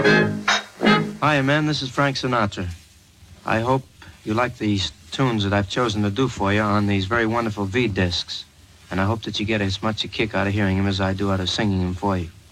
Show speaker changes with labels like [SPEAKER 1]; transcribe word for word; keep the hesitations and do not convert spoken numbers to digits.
[SPEAKER 1] Hi, man, this is Frank Sinatra. I hope you like these tunes that I've chosen to do for you on these very wonderful V-discs. And I hope that you get as much a kick out of hearing them as I do out of singing them for you.